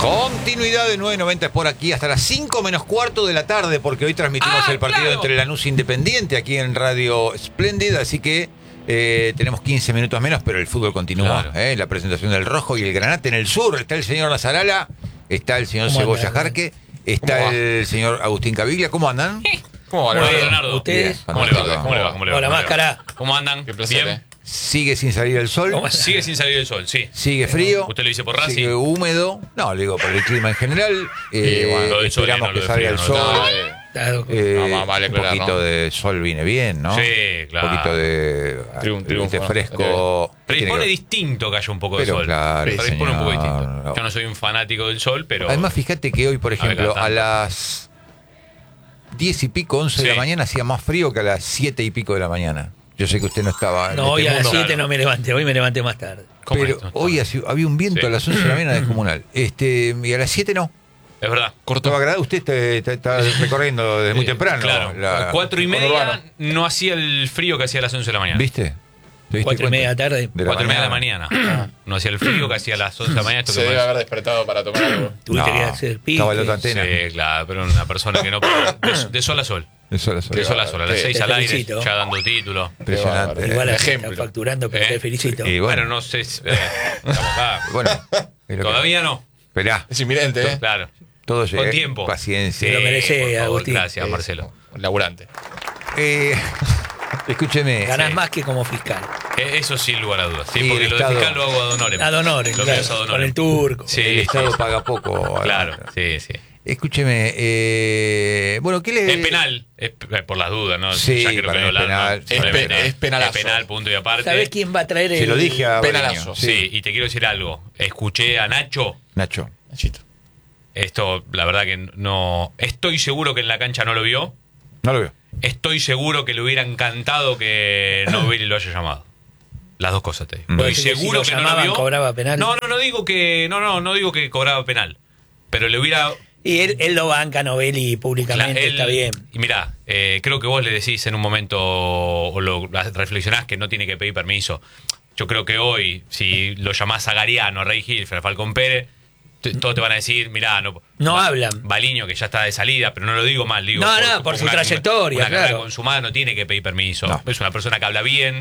Continuidad de 990 por aquí hasta las 5 menos cuarto de la tarde, porque hoy transmitimos el partido entre Lanús e Independiente aquí en Radio Splendid, así que tenemos 15 minutos menos, pero el fútbol continúa. La presentación del Rojo y el Granate en el sur. Está el señor Nazarala, está el señor Cebolla Jarque, está el señor Agustín Caviglia. ¿Cómo andan? ¿Cómo va, Leonardo? ¿Ustedes? ¿Cómo le va? Hola, máscara. ¿Cómo andan? Qué placer, ¿Bien? Sigue sin salir el sol. Sigue sin salir el sol, sí. Sigue frío. ¿Usted lo dice por Racing? Sigue húmedo. No, le digo por el clima en general. Bueno, lo del sol, esperamos no, que lo salga del el frío, sol. No, vale un aclarar, poquito ¿no? de sol viene bien, ¿no? Sí, claro. Un poquito de Triunfo, ¿no? fresco. Predispone distinto que haya un poco de Pero sol. claro, Predispone un poco señor. distinto. Yo no soy un fanático del sol, pero... Además, fíjate que hoy, por ejemplo, encanta. a las 10 y pico, 11 de la Sí. mañana hacía más frío que a las 7 y pico de la mañana. Yo sé que usted no estaba en No, hoy a las 7 claro. no me levanté, hoy me levanté más tarde. ¿Cómo pero esto? hoy había un viento Sí. a las 11 de la mañana descomunal. Y a las 7 no. Es verdad. Estaba agradable. Usted está recorriendo desde muy temprano. Claro. la- 4:30 Conurbano. no hacía el frío que hacía a las 11 de la mañana. ¿Viste? ¿Te diste 4:30 de la cuenta? tarde. De 4:30 de la mañana. No hacía el frío que hacía a las 11 de la mañana. Esto Se que debe más- haber despertado para tomar algo. Tuviste No, que hacer pique. estaba en la otra antena. Sí, claro, pero una persona que no puede. De sol a sol. Eso era De sol a sol. A las Te 6 al aire, felicito. ya dando título. impresionante. Igual a Ejemplo. está facturando, pero ¿Eh? te felicito. Y Bueno, bueno, no sé. Estamos acá. bueno, es lo que- Todavía no. Esperá, Es inminente, ¿eh? Claro. todo llega. Con tiempo. Paciencia. Te lo merecés, por favor, Agustín. Gracias, Marcelo. Laburante. Escúcheme. Ganás Sí. más que como fiscal. Eso sin lugar a dudas. Sí, Sí, porque el lo de Estado- fiscal lo hago ad honorem. Ad honorem, Lo claro, mío es ad honorem. con el turco. Sí, El Estado sí, paga poco. claro, sí, sí. Escúcheme, bueno, ¿qué le...? Es penal, por las dudas, ¿no? Sí, Ya creo para que mí no es penal. Es penalazo. Es penal, punto y aparte. ¿Sabés quién va a traer el...? Se lo dije a Penalazo. Breño, Sí, y te quiero decir algo. Escuché a Nacho. Nacho. Nachito. Esto, la verdad que no... Estoy seguro que en la cancha no lo vio. No lo veo. Estoy seguro que le hubiera encantado que Novelli lo haya llamado. Las dos cosas te digo. Mm. Estoy Porque si seguro lo que no lo llamaban, vio. cobraba penal. No digo que... No digo que cobraba penal. Pero le hubiera... Y él lo banca a Novelli públicamente, está bien. Y mirá, creo que vos le decís en un momento, o lo reflexionás, que no tiene que pedir permiso. Yo creo que hoy, si lo llamás a Gariano, a Rey Gil, a Falcón Pérez, todos te van a decir, mirá, No hablan. Baliño, que ya está de salida, pero no lo digo mal, digo... No, por su trayectoria, una carrera claro. consumada no tiene que pedir permiso. No. Es una persona que habla bien,